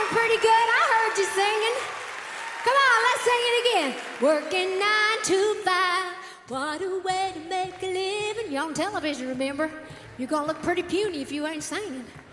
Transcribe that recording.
doing pretty good. I heard you singing. Come on, let's sing it again. Working 9 to 5. What a way to make a living. You're on television, remember? You're gonna look pretty puny if you ain't singing.